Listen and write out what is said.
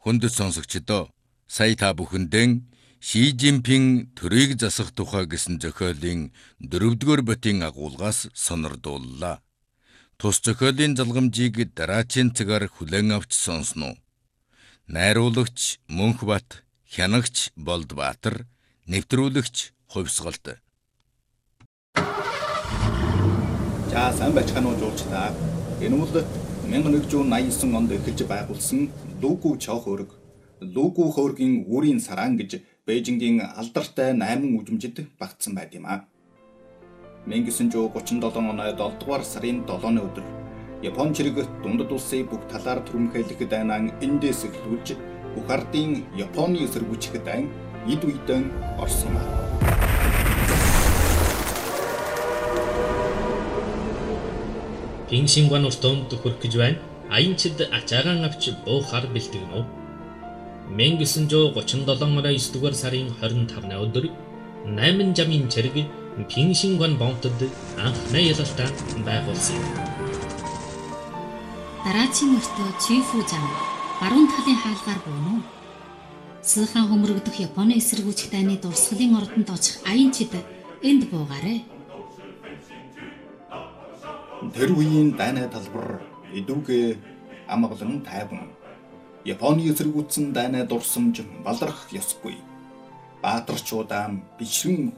Хүндэт сонсогчдоо сая та бүхэндээ Ши Жинпин төрийг засах тухай гэсэн зохиолын 4-р ботын агуулгаас сонирдууллаа. Тус зохиолын залгамжийг дараачийн цагаар хүлээн авч сонсноо. Найруулагч Мөнхбат, хянагч Болдбаатар, нэвтрүүлэгч Хувьсгалт. За сайн байцгаана уу жуулчдаа. Энэ бол 1189 онд эхэлж байгуулсан Лугу Чоохөрөг, Лугу хөөргийн үрийн сараан гэж Бээжингийн алдартай 8 үжимжид багтсан байт юм а. 1937 оны 7 дугаар сарын 7-ны өдөр Япон чирэг дундад улсын бүх талаар түрэмхээлэх дайнан эндээс эхлүүлж бүх ардын Японы эсэргүүцэх дайн эд үедэн орсон юм а. Пинсингван устомд хүрэж байна. Аянчид ачаагаан авч буухаар бэлтгэнэ. 1937 оны 9 дугаар сарын 25-ны өдөр 8 жамын чирэг Пинсингван бомтод анхны ялалтаа байгуулсан юм. Дараачийн өртөө Чифу зам баруун талын хаалгаар буунав. Сылхан хөмрөгдөх Японы эсэргүүцэх дайны дурсгалын ордонд очих аянчид энд буугаарэ. Тэр үеийн дайны талбар эдүгэ амгалан тайван. Японы эсэргүүцсэн дайны дурсамж балдрах ёсгүй. Баатарчуудаа бичрэн